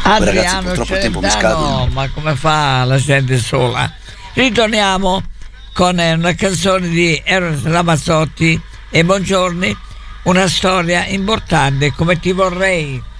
Poi, ragazzi, Adriano purtroppo il tempo mi scade. Celentano, ma come fa la gente sola? Ritorniamo con una canzone di Eros Ramazzotti e Buongiorni, una storia importante come ti vorrei.